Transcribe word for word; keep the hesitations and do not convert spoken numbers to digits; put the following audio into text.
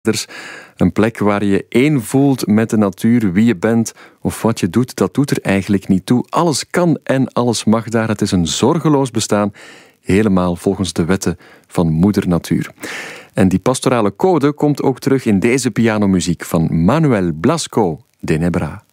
Een plek waar je één voelt met de natuur, wie je bent of wat je doet, dat doet er eigenlijk niet toe. Alles kan en alles mag daar. Het is een zorgeloos bestaan, helemaal volgens de wetten van moeder natuur. En die pastorale code komt ook terug in deze pianomuziek van Manuel Blasco de Nebra.